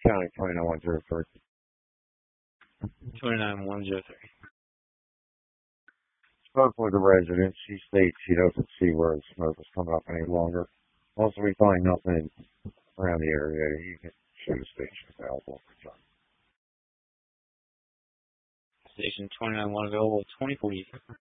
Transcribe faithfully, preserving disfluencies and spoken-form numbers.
County twenty-nine one zero three. twenty-nine one zero three. Spoke with the resident. She states she doesn't see where the smoke is coming up any longer. Once we find nothing around the area, you can show the station available for John. Station twenty-nine one available twenty-four.